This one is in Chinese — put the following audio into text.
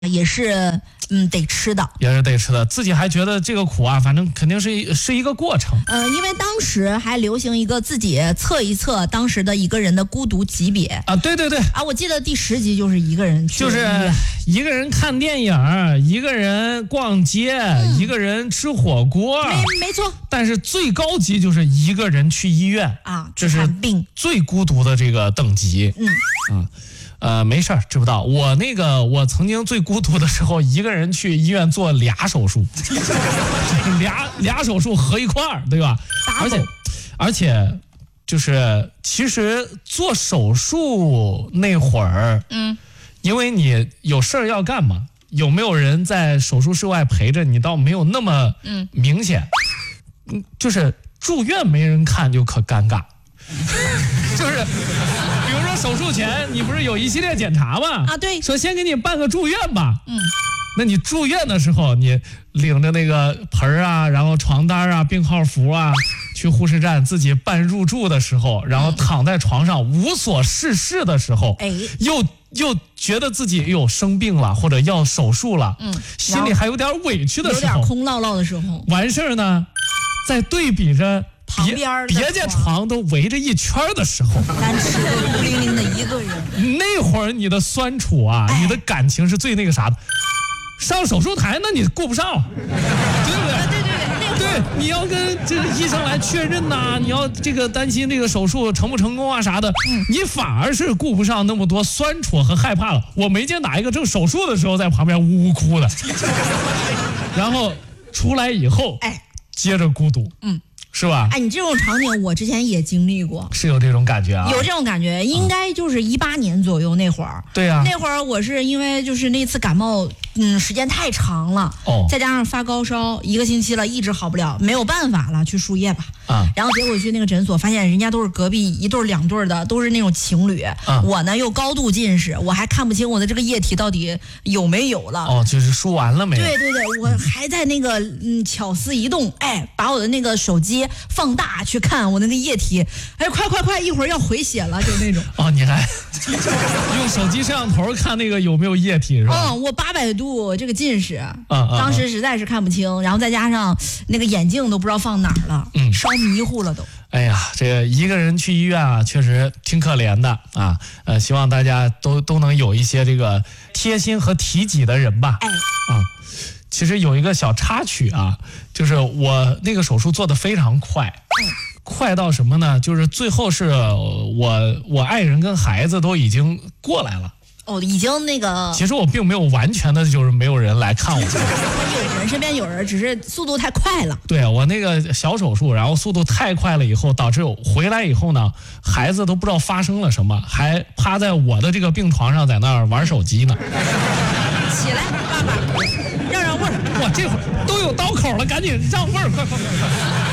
也是得吃的， 也是得吃的。自己还觉得这个苦啊，反正肯定是一个过程。 因为当时还流行一个自己测一测当时的一个人的孤独级别啊，对对对啊，我记得第10集就是一个人去， 就是一个人看电影，一个人逛街，一个人吃火锅， 没错。 但是最高级就是一个人去医院啊， 这是最孤独的这个等级。没事儿，知不道。我曾经最孤独的时候，一个人去医院做俩手术，俩手术合一块儿，对吧？而且就是其实做手术那会儿，因为你有事儿要干嘛，有没有人在手术室外陪着你，倒没有那么明显。就是住院没人看就可尴尬，就是比如说手术前你不是有一系列检查吗？ 啊，对， 说先给你办个住院吧。那你住院的时候，你领着那个盆啊，然后床单啊、病号服啊，去护士站自己办入住的时候，然后躺在床上无所事事的时候，又觉得自己生病了或者要手术了，心里还有点委屈的时候， 有点空落落的时候， 完事儿呢，再对比着旁边别家床都围着一圈的时候， 单吃的孤零零的一个人， 那会儿你的酸楚啊，你的感情是最那个啥的。上手术台那你顾不上，对不对？对，你要跟这个医生来确认呐，你要这个担心这个手术成不成功啊啥的，你反而是顾不上那么多酸楚和害怕了。我没见哪一个正手术的时候在旁边呜呜哭的，然后出来以后，接着孤独，是吧？ 你这种场景我之前也经历过， 是有这种感觉啊？ 有这种感觉，应该就是18年左右那会儿。 对呀， 那会儿我是因为就是那次感冒，时间太长了，再加上发高烧1个星期了，一直好不了，没有办法了，去输液吧。然后结果去那个诊所，发现人家都是隔壁1对2对的，都是那种情侣。我呢又高度近视，我还看不清我的这个液体到底有没有了。 就是输完了没有？ 对，我还在那个巧思一动，把我的那个手机放大去看我那个液体，快，一会儿要回血了，就那种。 你还用手机摄像头看那个有没有液体是吧？ 我800度这个近视，当时实在是看不清，然后再加上那个眼镜都不知道放哪儿了，烧迷糊了都。 哎呀，这个一个人去医院啊，确实挺可怜的啊。希望大家都能有一些这个贴心和体己的人吧。其实有一个小插曲啊，就是我那个手术做得非常快，快到什么呢？就是最后是我爱人跟孩子都已经过来了。 已经那个。 其实我并没有完全的就是没有人来看我。 身边有人，只是速度太快了。 对，我那个小手术，然后速度太快了以后，导致回来以后呢，孩子都不知道发生了什么，还趴在我的这个病床上在那儿玩手机呢。 起来，爸爸，让味儿。 哇，这会儿都有刀口了，赶紧让味儿，快！